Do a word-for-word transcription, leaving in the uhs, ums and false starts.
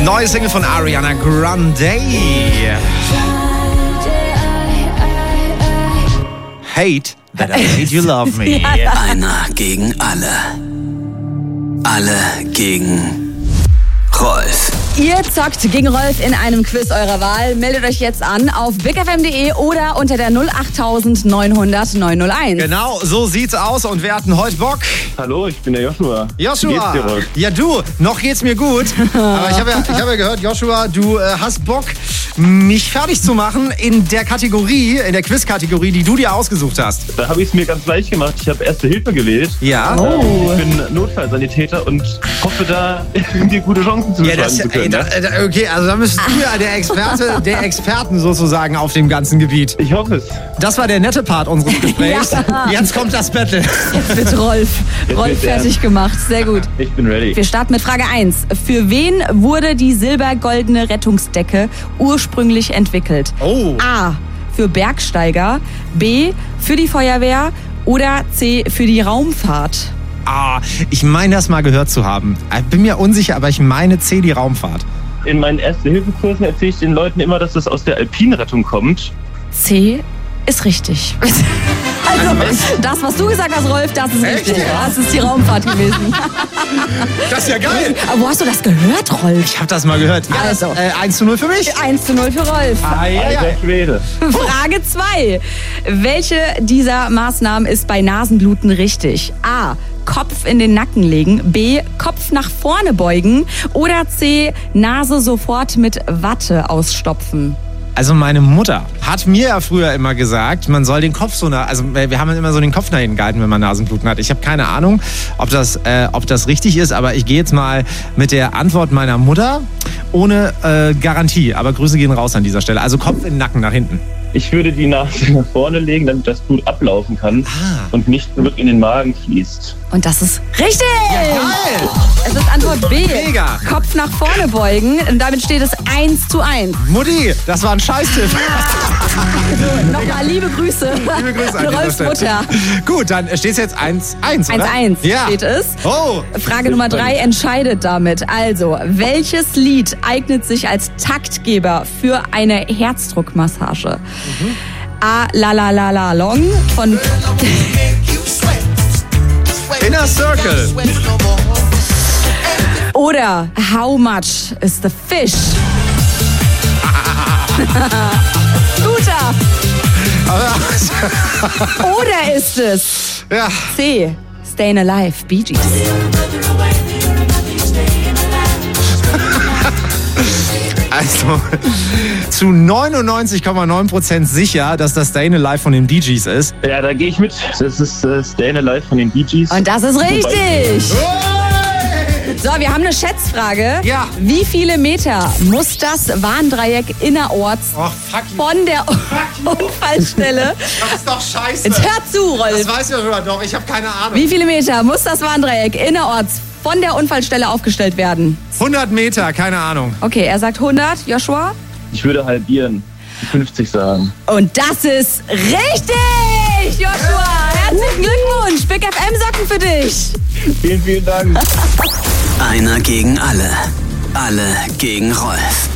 Neue Single von Ariana Grande. Hate that I made you love me. Einer gegen alle. Alle gegen Rolf. Ihr zockt gegen Rolf in einem Quiz eurer Wahl. Meldet euch jetzt an auf big f m punkt d e oder unter der null acht neunhundert neunhunderteins. Genau, so sieht's aus. Und wer hat denn heute Bock? Hallo, ich bin der Joshua. Joshua. Wie geht's dir, Rolf? Ja, du, noch geht's mir gut. Aber ich habe ja, ich hab ja gehört, Joshua, du äh, hast Bock, mich fertig zu machen in der Kategorie, in der Quiz-Kategorie, die du dir ausgesucht hast. Da habe ich es mir ganz leicht gemacht. Ich habe Erste Hilfe gewählt. Ja. Oh. Ich bin Notfallsanitäter und hoffe da, dir gute Chancen Ja, zuschlagen das, zu können. ey, da, da, okay, also da bist du ja der Experte, der Experten sozusagen auf dem ganzen Gebiet. Ich hoffe es. Das war der nette Part unseres Gesprächs. Ja. Jetzt kommt das Battle. Jetzt wird Rolf, Jetzt Rolf wird's fertig ernst. gemacht. Sehr gut. Ich bin ready. Wir starten mit Frage eins. Für wen wurde die silbergoldene Rettungsdecke ursprünglich entwickelt? Oh. A. Für Bergsteiger. B. Für die Feuerwehr. Oder C. Für die Raumfahrt. Ah, ich meine das mal gehört zu haben. Ich bin mir unsicher, aber ich meine C, die Raumfahrt. In meinen Erste-Hilfe-Kursen erzähle ich den Leuten immer, dass das aus der Alpinrettung kommt. C ist richtig. Also, das, was du gesagt hast, Rolf, das ist Echt? richtig. Das ist die Raumfahrt gewesen. Das ist ja geil. Aber wo hast du das gehört, Rolf? Ich habe das mal gehört. Ja, Also. äh, eins zu null für mich. eins zu null für Rolf. Ah, ja, ja. Alter Schwede. Frage zwei. Welche dieser Maßnahmen ist bei Nasenbluten richtig? A. Kopf in den Nacken legen. B. Kopf nach vorne beugen. Oder C. Nase sofort mit Watte ausstopfen. Also meine Mutter hat mir ja früher immer gesagt, man soll den Kopf so nach, also wir haben immer so den Kopf nach hinten gehalten, wenn man Nasenbluten hat. Ich habe keine Ahnung, ob das, äh, ob das richtig ist, aber ich gehe jetzt mal mit der Antwort meiner Mutter ohne äh, Garantie. Aber Grüße gehen raus an dieser Stelle. Also Kopf in den Nacken nach hinten. Ich würde die Nase nach vorne legen, damit das Blut ablaufen kann Ah. und nicht zurück in den Magen fließt. Und das ist richtig! Geil! Es ist Antwort B. Mega. Kopf nach vorne beugen. Und damit steht es eins zu eins. Mutti, das war ein Scheißtipp. Nochmal liebe Grüße. Liebe Grüße an an Rolfs dieser Stelle. Mutter. Gut, dann steht es jetzt eins eins, oder? eins eins Ja. steht es. Oh. Frage Nummer drei entscheidet damit. Also, welches Lied eignet sich als Taktgeber für eine Herzdruckmassage? Mhm. A. La La La La Long von Inner Circle. oder How Much is the Fish? Guter. Oder ist es Ja. C. Stayin' Alive, Bee Gees? Also zu neunundneunzig Komma neun Prozent sicher, dass das Stayin' Alive von den Bee Gees ist. Ja, da gehe ich mit. Das ist äh, Stayin' Alive von den Bee Gees. Und das ist richtig. Hey! So, wir haben eine Schätzfrage. Ja. Wie viele Meter muss das Warndreieck innerorts Oh, fuck you. von der Unfallstelle... Das ist doch scheiße. Jetzt hör zu, Das Rolf. weiß ich ja doch, ich habe keine Ahnung. Wie viele Meter muss das Warndreieck innerorts von der Unfallstelle aufgestellt werden? hundert Meter, keine Ahnung. Okay, er sagt hundert, Joshua. Ich würde halbieren. fünfzig sagen. Und das ist richtig, Joshua. Herzlichen Glückwunsch. Big F M-Socken für dich. Vielen, vielen Dank. Einer gegen alle. Alle gegen Rolf.